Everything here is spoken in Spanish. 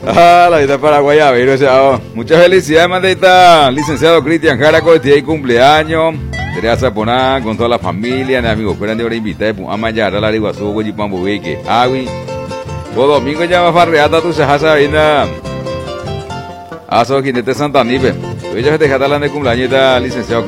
Ah, la vida paraguaya, pero muchas felicidades, mandita, licenciado Cristian Jaraco, este cumpleaños. Teresa Poná, con toda la familia, mis amigos, fueran de hora invitar, pues, a mañana la Riguazú, Guayipambubeque, Agui. Todo domingo ya va a farreata tu sejasa, vina. Aso, Jinete Santanipe. Hoy ya te jatalan de cumpleaños, licenciado